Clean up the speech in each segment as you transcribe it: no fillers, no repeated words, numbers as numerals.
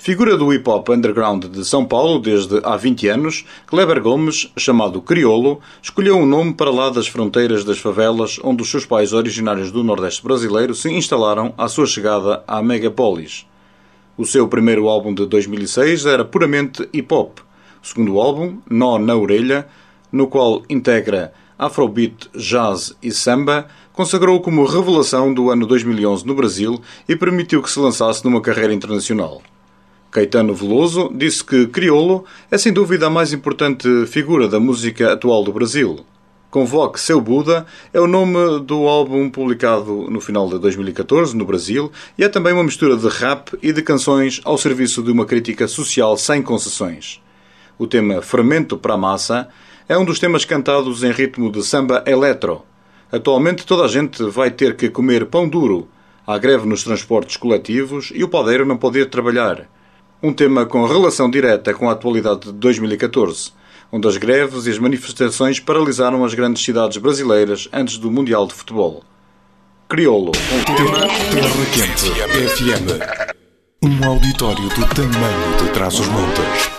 Figura do hip-hop underground de São Paulo desde há 20 anos, Kleber Gomes, chamado Criolo, escolheu um nome para lá das fronteiras das favelas onde os seus pais originários do Nordeste brasileiro se instalaram à sua chegada à megapolis. O seu primeiro álbum de 2006 era puramente hip-hop. O segundo álbum, Nó na Orelha, no qual integra afrobeat, jazz e samba, consagrou-o como revelação do ano 2011 no Brasil e permitiu que se lançasse numa carreira internacional. Caetano Veloso disse que Criolo é sem dúvida a mais importante figura da música atual do Brasil. Convoque Seu Buda é o nome do álbum publicado no final de 2014 no Brasil e é também uma mistura de rap e de canções ao serviço de uma crítica social sem concessões. O tema Fermento para a Massa é um dos temas cantados em ritmo de samba eletro. Atualmente toda a gente vai ter que comer pão duro. Há greve nos transportes coletivos e o padeiro não pode ir trabalhar. Um tema com relação direta com a atualidade de 2014, onde as greves e as manifestações paralisaram as grandes cidades brasileiras antes do Mundial de Futebol. Criolo. Terra Quente FM. Um auditório do tamanho de Trás-os-Montes.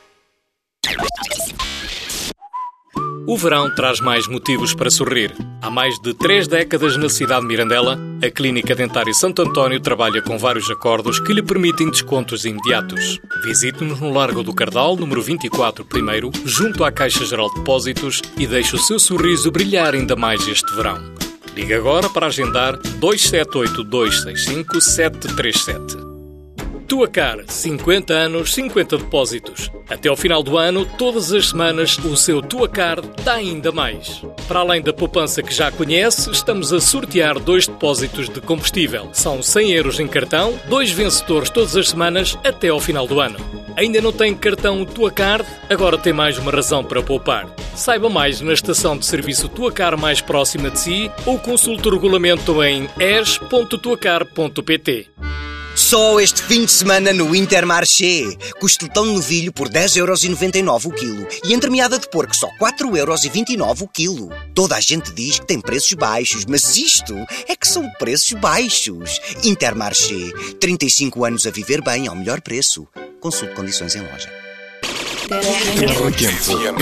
O verão traz mais motivos para sorrir. Há mais de 3 décadas na cidade de Mirandela, a Clínica Dentária Santo António trabalha com vários acordos que lhe permitem descontos imediatos. Visite-nos no Largo do Cardal, número 24, primeiro, junto à Caixa Geral de Depósitos e deixe o seu sorriso brilhar ainda mais este verão. Ligue agora para agendar 278-265-737. Tuacar, 50 anos, 50 depósitos. Até ao final do ano, todas as semanas, o seu Tuacar dá ainda mais. Para além da poupança que já conhece, estamos a sortear 2 depósitos de combustível. São 100 euros em cartão, 2 vencedores todas as semanas, até ao final do ano. Ainda não tem cartão Tuacar? Agora tem mais uma razão para poupar. Saiba mais na estação de serviço Tuacar mais próxima de si ou consulte o regulamento em es.tuacar.pt. Só este fim de semana no Intermarché. Costelão de novilho por 10,99€ o quilo. E entremeada de porco só 4,29€ o quilo. Toda a gente diz que tem preços baixos, mas isto é que são preços baixos. Intermarché. 35 anos a viver bem ao melhor preço. Consulte condições em loja. Terra Quente